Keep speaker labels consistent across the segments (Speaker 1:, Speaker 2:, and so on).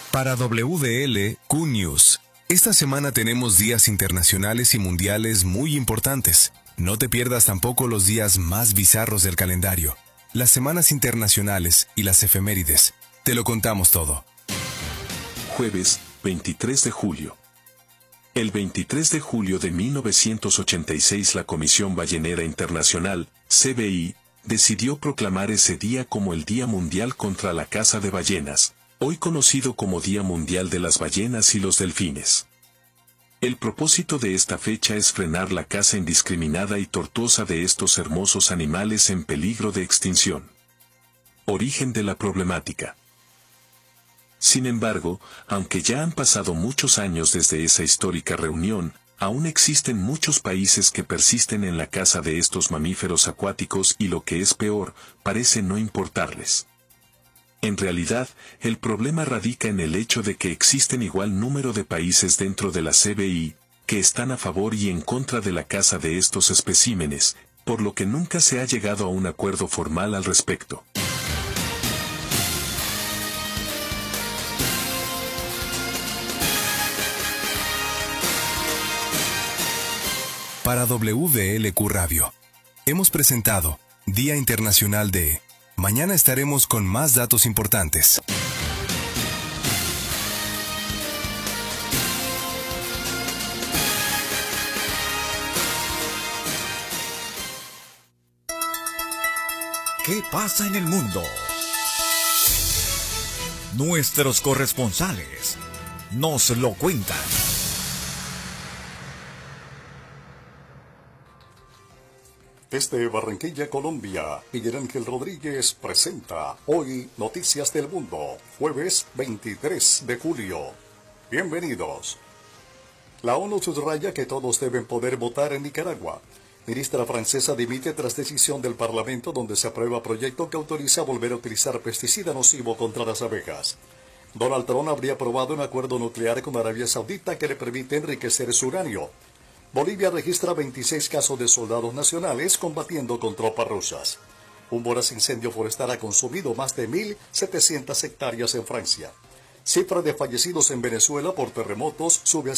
Speaker 1: Para WDL Q News, esta semana tenemos días internacionales y mundiales muy importantes. No te pierdas tampoco los días más bizarros del calendario, las semanas internacionales y las efemérides. Te lo contamos todo.
Speaker 2: Jueves, 23 de julio. El 23 de julio de 1986 la Comisión Ballenera Internacional, CBI, decidió proclamar ese día como el Día Mundial contra la Caza de Ballenas, hoy conocido como Día Mundial de las Ballenas y los Delfines. El propósito de esta fecha es frenar la caza indiscriminada y tortuosa de estos hermosos animales en peligro de extinción. Origen de la problemática. Sin embargo, aunque ya han pasado muchos años desde esa histórica reunión, aún existen muchos países que persisten en la caza de estos mamíferos acuáticos y lo que es peor, parece no importarles. En realidad, el problema radica en el hecho de que existen igual número de países dentro de la CBI, que están a favor y en contra de la caza de estos especímenes, por lo que nunca se ha llegado a un acuerdo formal al respecto.
Speaker 1: Para WDLQ Radio, hemos presentado Día Internacional de... Mañana estaremos con más datos importantes.
Speaker 3: ¿Qué pasa en el mundo? Nuestros corresponsales nos lo cuentan.
Speaker 4: Desde Barranquilla, Colombia, Miguel Ángel Rodríguez presenta Hoy Noticias del Mundo, jueves 23 de julio. Bienvenidos. La ONU subraya que todos deben poder votar en Nicaragua. Ministra francesa dimite tras decisión del Parlamento donde se aprueba proyecto que autoriza volver a utilizar pesticida nocivo contra las abejas. Donald Trump habría aprobado un acuerdo nuclear con Arabia Saudita que le permite enriquecer su uranio. Bolivia registra 26 casos de soldados nacionales combatiendo con tropas rusas. Un voraz incendio forestal ha consumido más de 1.700 hectáreas en Francia. Cifra de fallecidos en Venezuela por terremotos sube a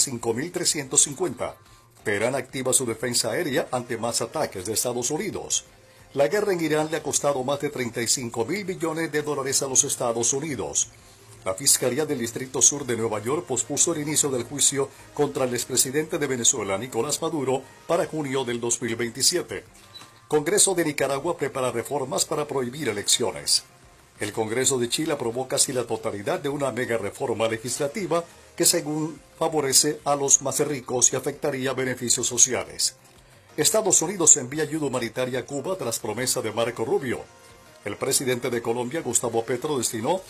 Speaker 4: 5.350. Teherán activa su defensa aérea ante más ataques de Estados Unidos. La guerra en Irán le ha costado más de 35.000 millones de dólares a los Estados Unidos. La Fiscalía del Distrito Sur de Nueva York pospuso el inicio del juicio contra el expresidente de Venezuela, Nicolás Maduro, para junio del 2027. Congreso de Nicaragua prepara reformas para prohibir elecciones. El Congreso de Chile aprobó casi la totalidad de una mega reforma legislativa que según favorece a los más ricos y afectaría beneficios sociales. Estados Unidos envía ayuda humanitaria a Cuba tras promesa de Marco Rubio. El presidente de Colombia, Gustavo Petro, destinó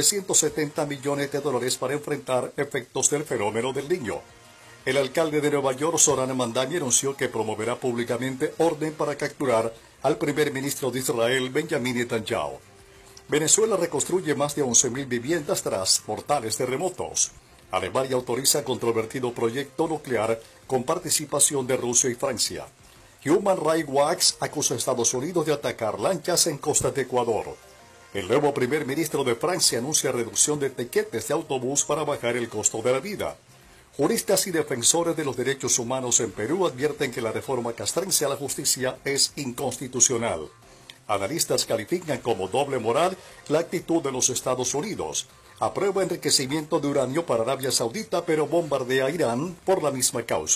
Speaker 4: 970 millones de dólares para enfrentar efectos del fenómeno del Niño. El alcalde de Nueva York, Zoran Mandani, anunció que promoverá públicamente orden para capturar al primer ministro de Israel, Benjamin Netanyahu. Venezuela reconstruye más de 11.000 viviendas tras mortales terremotos. Alemania autoriza controvertido proyecto nuclear con participación de Rusia y Francia. Human Rights Watch acusa a Estados Unidos de atacar lanchas en costas de Ecuador. El nuevo primer ministro de Francia anuncia reducción de tiquetes de autobús para bajar el costo de la vida. Juristas y defensores de los derechos humanos en Perú advierten que la reforma castrense a la justicia es inconstitucional. Analistas califican como doble moral la actitud de los Estados Unidos. Aprueba enriquecimiento de uranio para Arabia Saudita, pero bombardea a Irán por la misma causa.